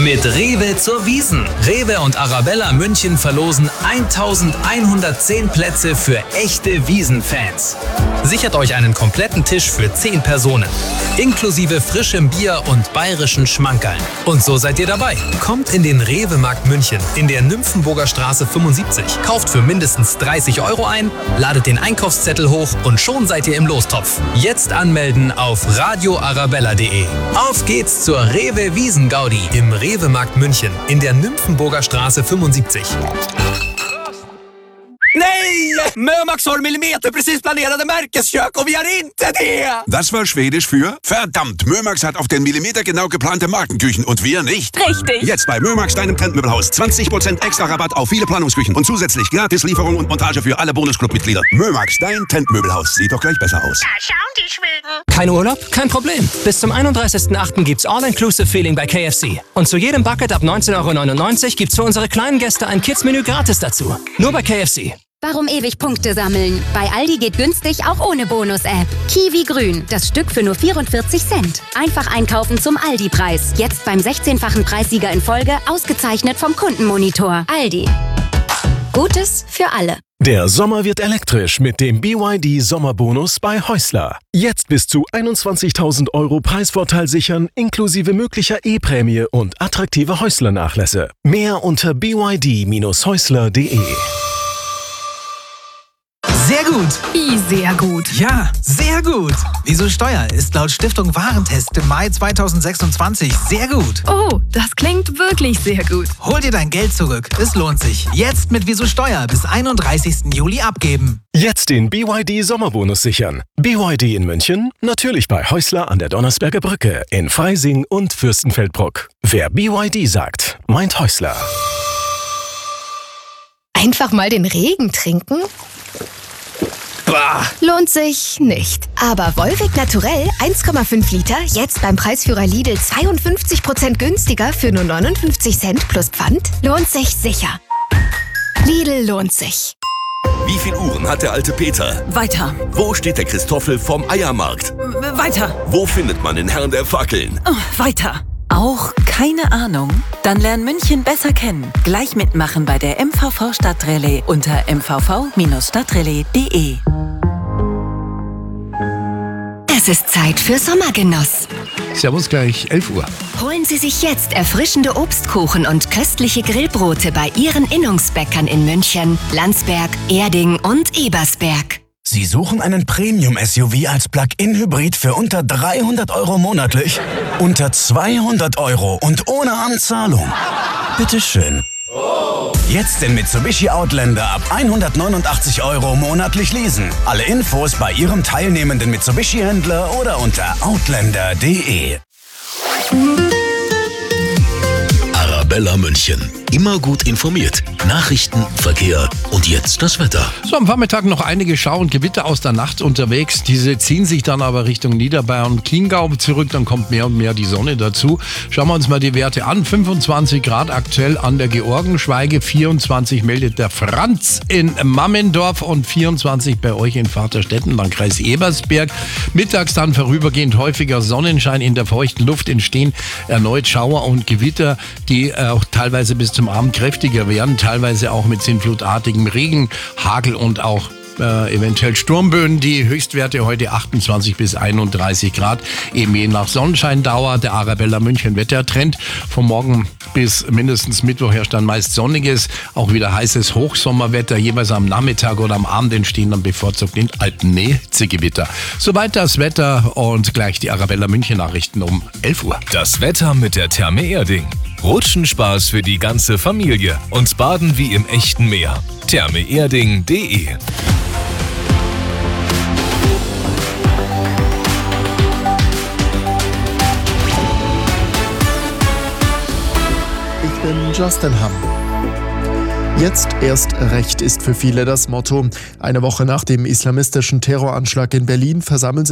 Mit Rewe zur Wiesn. Rewe und Arabella München verlosen 1110 Plätze für echte Wiesn-Fans. Sichert euch einen kompletten Tisch für 10 Personen. Inklusive frischem Bier und bayerischen Schmankerln. Und so seid ihr dabei. Kommt in den Rewe-Markt München in der Nymphenburger Straße 75. Kauft für mindestens 30 € ein, ladet den Einkaufszettel hoch und schon seid ihr im Lostopf. Jetzt anmelden auf radioarabella.de. Auf geht's zur Rewe Wiesn-Gaudi im Rewe-Markt München in der Nymphenburger Straße 75. Nej! Mömax har millimeterprecis planerade märkeskök och vi har inte det! Das war Schwedisch für verdammt, Mömax hat auf den Millimeter genau geplante Markenküchen und wir nicht. Richtig. Jetzt bei Mömax, deinem Trendmöbelhaus. 20% extra Rabatt auf viele Planungsküchen und zusätzlich Gratislieferung und Montage für alle Bonusclub-Mitglieder. Mömax, dein Trendmöbelhaus. Sieht doch gleich besser aus. Da schauen die Schweden. Kein Urlaub? Kein Problem. Bis zum 31.08. gibt's All-Inclusive-Feeling bei KFC. Und zu jedem Bucket ab 19,99 € gibt's für unsere kleinen Gäste ein Kids-Menü gratis dazu. Nur bei KFC. Warum ewig Punkte sammeln? Bei Aldi geht günstig auch ohne Bonus-App. Kiwi Grün, das Stück für nur 44 Cent. Einfach einkaufen zum Aldi-Preis. Jetzt beim 16-fachen Preissieger in Folge, ausgezeichnet vom Kundenmonitor. Aldi. Gutes für alle. Der Sommer wird elektrisch mit dem BYD Sommerbonus bei Häusler. Jetzt bis zu 21.000 € Preisvorteil sichern, inklusive möglicher E-Prämie und attraktive Häusler-Nachlässe. Mehr unter byd-häusler.de. Sehr gut. Wie sehr gut. Ja, sehr gut. Wieso Steuer ist laut Stiftung Warentest im Mai 2026 sehr gut. Oh, das klingt wirklich sehr gut. Hol dir dein Geld zurück. Es lohnt sich. Jetzt mit Wieso Steuer bis 31. Juli abgeben. Jetzt den BYD Sommerbonus sichern. BYD in München, natürlich bei Häusler an der Donnersberger Brücke, in Freising und Fürstenfeldbruck. Wer BYD sagt, meint Häusler. Einfach mal den Regen trinken? Bah. Lohnt sich nicht. Aber Wolwig Naturell 1,5 Liter, jetzt beim Preisführer Lidl 52% günstiger für nur 59 Cent plus Pfand, lohnt sich sicher. Lidl lohnt sich. Wie viel Uhren hat der alte Peter? Weiter. Wo steht der Christoffel vom Eiermarkt? Weiter. Wo findet man den Herrn der Fackeln? Weiter. Auch keine Ahnung? Dann lern München besser kennen. Gleich mitmachen bei der MVV Stadtrallye unter mvv-stadtrallye.de. Es ist Zeit für Sommergenuss. Servus, gleich 11 Uhr. Holen Sie sich jetzt erfrischende Obstkuchen und köstliche Grillbrote bei Ihren Innungsbäckern in München, Landsberg, Erding und Ebersberg. Sie suchen einen Premium-SUV als Plug-in-Hybrid für unter 300 € monatlich? Unter 200 € und ohne Anzahlung? Bitteschön. Jetzt den Mitsubishi Outlander ab 189 € monatlich leasen. Alle Infos bei Ihrem teilnehmenden Mitsubishi-Händler oder unter outlander.de. Arabella München. Immer gut informiert. Nachrichten, Verkehr und jetzt das Wetter. So, am Vormittag noch einige Schau- und Gewitter aus der Nacht unterwegs. Diese ziehen sich dann aber Richtung Niederbayern und Chiemgau zurück. Dann kommt mehr und mehr die Sonne dazu. Schauen wir uns mal die Werte an. 25 Grad aktuell an der Georgenschweige. 24 meldet der Franz in Mammendorf und 24 bei euch in Vaterstetten, Landkreis Ebersberg. Mittags dann vorübergehend häufiger Sonnenschein. In der feuchten Luft entstehen erneut Schauer und Gewitter, die auch teilweise bis zum Abend kräftiger werden, teilweise auch mit sinnflutartigem Regen, Hagel und auch eventuell Sturmböen. Die Höchstwerte heute 28 bis 31 Grad, eben je nach Sonnenscheindauer. Der Arabella München Wettertrend vom Morgen bis mindestens Mittwoch herrscht dann meist sonniges, auch wieder heißes Hochsommerwetter. Jeweils am Nachmittag oder am Abend entstehen dann bevorzugt in Alpennähe Gewitter. Soweit das Wetter und gleich die Arabella München Nachrichten um 11 Uhr. Das Wetter mit der Therme Erding. Rutschenspaß für die ganze Familie und Baden wie im echten Meer. thermeerding.de. Ich bin Justin Hamm. Jetzt erst recht ist für viele das Motto. Eine Woche nach dem islamistischen Terroranschlag in Berlin versammeln